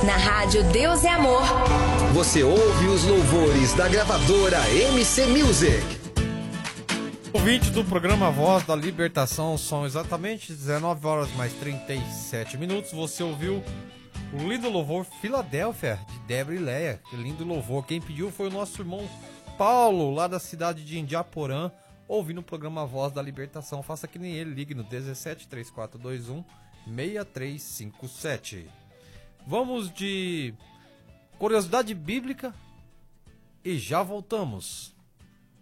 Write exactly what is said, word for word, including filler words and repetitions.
Na rádio Deus é Amor. Você ouve os louvores da gravadora M C Music. Ouvinte do programa Voz da Libertação, são exatamente dezenove horas mais trinta e sete minutos. Você ouviu o lindo louvor Filadélfia, de Débora e Leia. Que lindo louvor. Quem pediu foi o nosso irmão Paulo, lá da cidade de Indiaporã, ouvindo o programa Voz da Libertação. Faça que nem ele, ligue no dezessete, três quatro dois um, seis três cinco sete. Vamos de curiosidade bíblica e já voltamos.